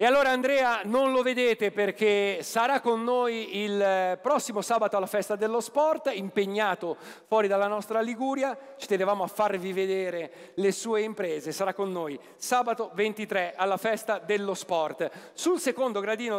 E allora Andrea non lo vedete perché sarà con noi il prossimo sabato alla Festa dello Sport, impegnato fuori dalla nostra Liguria. Ci tenevamo a farvi vedere le sue imprese. Sarà con noi sabato 23 alla Festa dello Sport. Sul secondo gradino